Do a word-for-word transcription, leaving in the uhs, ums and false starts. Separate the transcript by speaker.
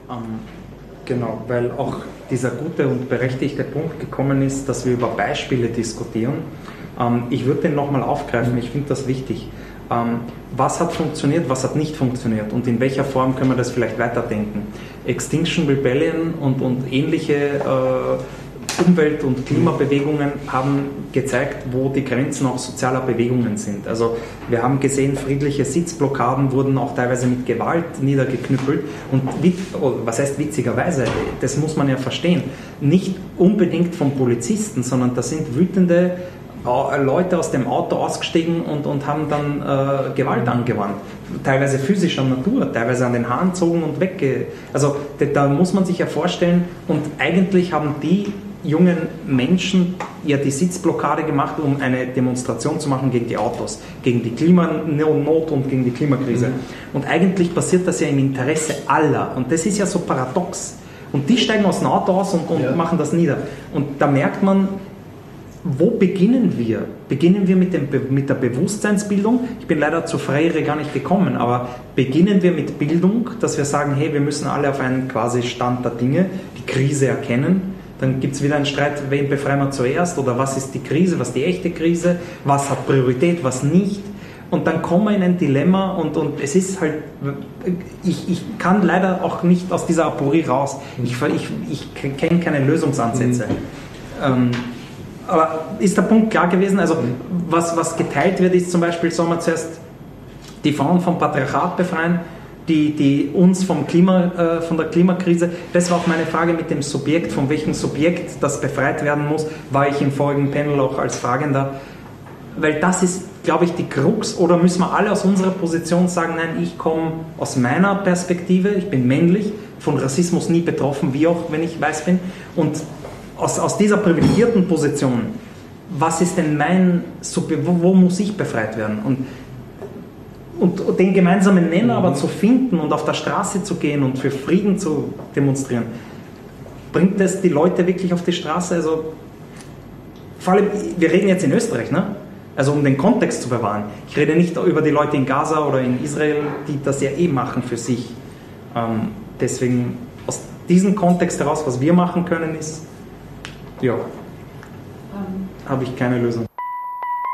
Speaker 1: Ähm, genau, weil auch dieser gute und berechtigte Punkt gekommen ist, dass wir über Beispiele diskutieren. Ähm, ich würde den nochmal aufgreifen, ich finde das wichtig. Ähm, was hat funktioniert, was hat nicht funktioniert und in welcher Form können wir das vielleicht weiterdenken? Extinction Rebellion und, und ähnliche äh, Umwelt- und Klimabewegungen haben gezeigt, wo die Grenzen auch sozialer Bewegungen sind. Also wir haben gesehen, friedliche Sitzblockaden wurden auch teilweise mit Gewalt niedergeknüppelt und was heißt witzigerweise, das muss man ja verstehen, nicht unbedingt von Polizisten, sondern das sind wütende Leute aus dem Auto ausgestiegen und, und haben dann äh, Gewalt angewandt. Teilweise physischer Natur, teilweise an den Haaren gezogen und wegge... Also da, da muss man sich ja vorstellen, und eigentlich haben die jungen Menschen ja die Sitzblockade gemacht, um eine Demonstration zu machen gegen die Autos, gegen die Klimanot und gegen die Klimakrise. Mhm. Und eigentlich passiert das ja im Interesse aller. Und das ist ja so paradox. Und die steigen aus dem Auto aus und, und ja. machen das nieder. Und da merkt man, wo beginnen wir? Beginnen wir mit, dem, mit der Bewusstseinsbildung? Ich bin leider zu Freire gar nicht gekommen, aber beginnen wir mit Bildung, dass wir sagen, hey, wir müssen alle auf einen quasi Stand der Dinge, die Krise erkennen. Dann gibt es wieder einen Streit, wen befreien wir zuerst oder was ist die Krise, was ist die echte Krise, was hat Priorität, was nicht. Und dann kommen wir in ein Dilemma und, und es ist halt, ich, ich kann leider auch nicht aus dieser Aporie raus. Ich, ich, ich kenne keine Lösungsansätze. Mhm. Ähm, Aber ist der Punkt klar gewesen? Also was, was geteilt wird, ist zum Beispiel, sollen wir zuerst die Frauen vom Patriarchat befreien, die, die uns vom Klima, äh, von der Klimakrise. Das war auch meine Frage mit dem Subjekt, von welchem Subjekt das befreit werden muss, war ich im vorigen Panel auch als Fragender. Weil das ist, glaube ich, die Krux. Oder müssen wir alle aus unserer Position sagen, nein, ich komme aus meiner Perspektive, ich bin männlich, von Rassismus nie betroffen, wie auch, wenn ich weiß bin, und Aus, aus dieser privilegierten Position, was ist denn mein, wo, wo muss ich befreit werden? Und, und den gemeinsamen Nenner aber zu finden und auf der Straße zu gehen und für Frieden zu demonstrieren, bringt das die Leute wirklich auf die Straße? Also, vor allem, wir reden jetzt in Österreich, ne? Also um den Kontext zu bewahren. Ich rede nicht über die Leute in Gaza oder in Israel, die das ja eh machen für sich. Ähm, deswegen, aus diesem Kontext heraus, was wir machen können, ist, ja, um, habe ich keine Lösung.